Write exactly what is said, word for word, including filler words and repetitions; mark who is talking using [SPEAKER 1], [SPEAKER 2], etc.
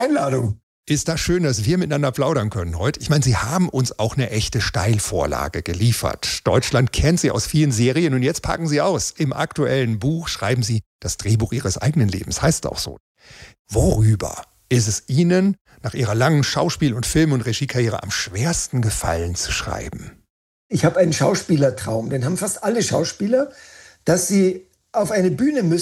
[SPEAKER 1] Einladung.
[SPEAKER 2] Ist das schön, dass wir miteinander plaudern können heute. Ich meine, Sie haben uns auch eine echte Steilvorlage geliefert. Deutschland kennt Sie aus vielen Serien und jetzt packen Sie aus. Im aktuellen Buch schreiben Sie das Drehbuch Ihres eigenen Lebens, heißt auch so. Worüber ist es Ihnen nach Ihrer langen Schauspiel- und Film- und Regiekarriere am schwersten gefallen zu schreiben?
[SPEAKER 1] Ich habe einen Schauspielertraum, den haben fast alle Schauspieler, dass sie auf eine Bühne müssen.